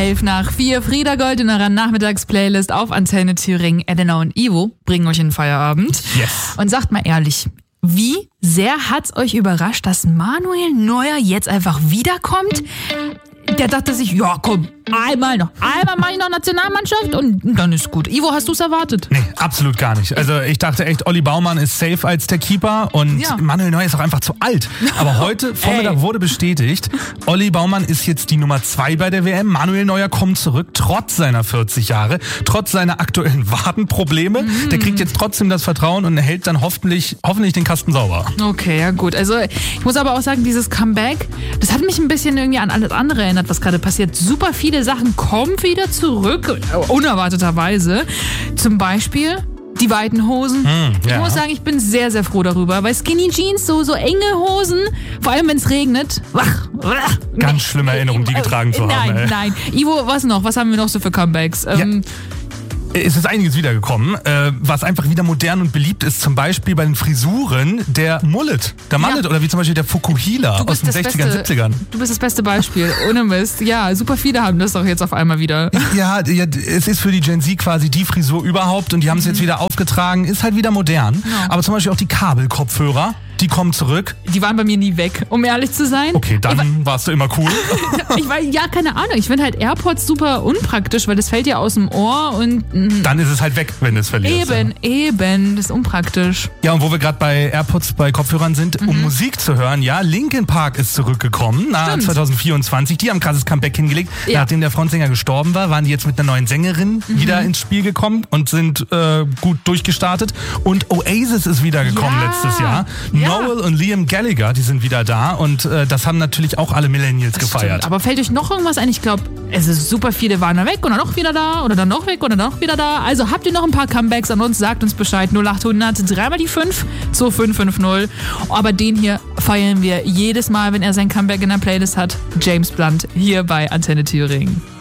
11:04, Frieda Gold in eurer Nachmittagsplaylist auf Antenne Thüringen. Elena und Ivo bringen euch in den Feierabend. Yes. Und sagt mal ehrlich, wie sehr hat's euch überrascht, dass Manuel Neuer jetzt einfach wiederkommt? Der dachte sich, ja komm, einmal mache ich noch Nationalmannschaft und dann ist gut. Ivo, hast du es erwartet? Nee, absolut gar nicht. Also ich dachte echt, Olli Baumann ist safe als der Keeper und Manuel Neuer ist auch einfach zu alt. Aber heute Vormittag wurde bestätigt, Olli Baumann ist jetzt die Nummer 2 bei der WM. Manuel Neuer kommt zurück, trotz seiner 40 Jahre, trotz seiner aktuellen Wadenprobleme. Der kriegt jetzt trotzdem das Vertrauen und hält dann hoffentlich den Kasten sauber. Okay, ja gut. Also ich muss aber auch sagen, dieses Comeback, das hat mich ein bisschen irgendwie an alles andere erinnert, was gerade passiert. Super viele Sachen kommen wieder zurück, unerwarteterweise. Zum Beispiel die weiten Hosen. Ich muss sagen, ich bin sehr, sehr froh darüber, weil Skinny Jeans, so enge Hosen, vor allem wenn es regnet. Ganz schlimme Erinnerung, die getragen zu haben. Nein. Ivo, was noch? Was haben wir noch so für Comebacks? Es ist einiges wiedergekommen, was einfach wieder modern und beliebt ist. Zum Beispiel bei den Frisuren der Mullet. Der Mullet oder wie zum Beispiel der Fukuhila aus den 60ern, 70ern. Du bist das beste Beispiel, ohne Mist. Ja, super viele haben das doch jetzt auf einmal wieder. Ja, es ist für die Gen Z quasi die Frisur überhaupt und die haben es jetzt wieder aufgetragen. Ist halt wieder modern. Ja. Aber zum Beispiel auch die Kabelkopfhörer. Die kommen zurück. Die waren bei mir nie weg, um ehrlich zu sein. Okay, dann warst du immer cool. Keine Ahnung. Ich finde halt AirPods super unpraktisch, weil das fällt ja aus dem Ohr und... Dann ist es halt weg, wenn du es verlierst. Eben. Das ist unpraktisch. Ja, und wo wir gerade bei AirPods, bei Kopfhörern sind, um Musik zu hören, ja, Linkin Park ist zurückgekommen, 2024. Die haben ein krasses Comeback hingelegt. Ja. Nachdem der Frontsänger gestorben war, waren die jetzt mit einer neuen Sängerin wieder ins Spiel gekommen und sind gut durchgestartet. Und Oasis ist wiedergekommen letztes Jahr. Noel und Liam Gallagher, die sind wieder da und das haben natürlich auch alle Millennials gefeiert. Stimmt. Aber fällt euch noch irgendwas ein? Ich glaube, es ist super viele waren da weg und dann noch wieder da oder dann noch weg oder dann noch wieder da. Also habt ihr noch ein paar Comebacks an uns? Sagt uns Bescheid. 0800 3 die 5 2550. Aber den hier feiern wir jedes Mal, wenn er sein Comeback in der Playlist hat. James Blunt hier bei Antenne Thüringen.